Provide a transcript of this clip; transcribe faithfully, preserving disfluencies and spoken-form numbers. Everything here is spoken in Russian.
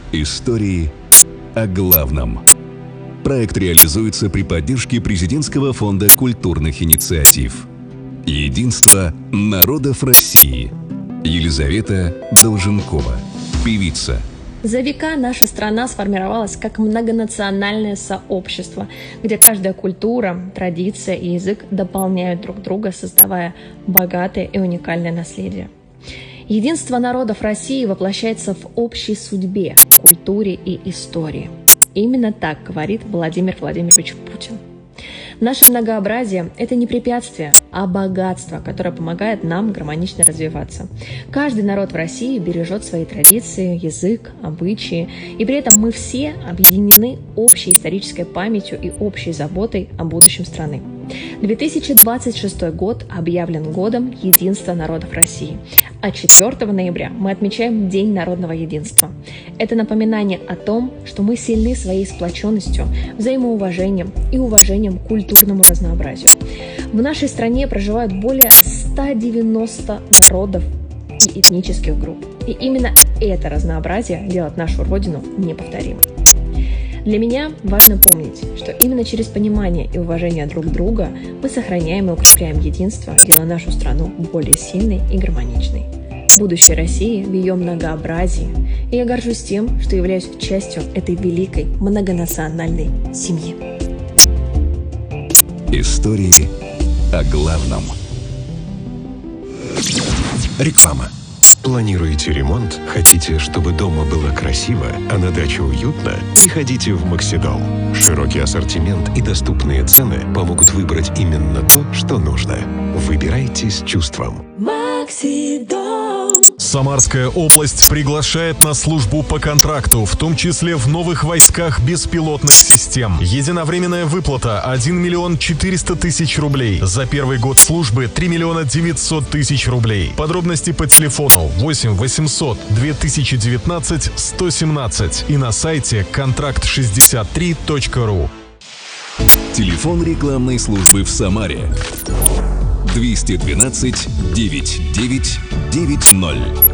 Истории о главном. Проект реализуется при поддержке Президентского фонда культурных инициатив. Единство народов России. Елизавета Долженкова, певица. За века наша страна сформировалась как многонациональное сообщество, где каждая культура, традиция и язык дополняют друг друга, создавая богатое и уникальное наследие. Единство народов России воплощается в общей судьбе, культуре и истории. Именно так говорит Владимир Владимирович Путин. Наше многообразие – это не препятствие, а богатство, которое помогает нам гармонично развиваться. Каждый народ в России бережет свои традиции, язык, обычаи, и при этом мы все объединены общей исторической памятью и общей заботой о будущем страны. две тысячи двадцать шестой год объявлен годом единства народов России, а четвёртого ноября мы отмечаем День народного единства. Это напоминание о том, что мы сильны своей сплоченностью, взаимоуважением и уважением к культурному разнообразию. В нашей стране проживают более ста девяноста народов и этнических групп. И именно это разнообразие делает нашу Родину неповторимой. Для меня важно помнить, что именно через понимание и уважение друг друга мы сохраняем и укрепляем единство, делая нашу страну более сильной и гармоничной. Будущее России в ее многообразии, и я горжусь тем, что являюсь частью этой великой многонациональной семьи. Истории о главном. Реклама. Планируете ремонт? Хотите, чтобы дома было красиво, а на даче уютно? Приходите в Максидол. Широкий ассортимент и доступные цены помогут выбрать именно то, что нужно. Выбирайте с чувством. Максидол. Самарская область приглашает на службу по контракту, в том числе в новых войсках беспилотных систем. Единовременная выплата один миллион четыреста тысяч рублей. За первый год службы три миллиона девятьсот тысяч рублей. Подробности по телефону восемь восемьсот две тысячи девятнадцать сто семнадцать и на сайте контракт шестьдесят три точка ру. Телефон рекламной службы в Самаре. двести двенадцать девятьсот девять девять ноль.